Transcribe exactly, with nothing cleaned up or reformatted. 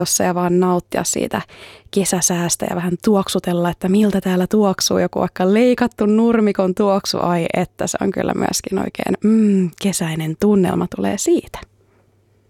tossa ja vaan nauttia siitä kesäsäästä ja vähän tuoksutella, että miltä täällä tuoksuu joku vaikka leikattu nurmikon tuoksu. Ai että se on kyllä myöskin oikein mm, kesäinen tunnelma tulee siitä.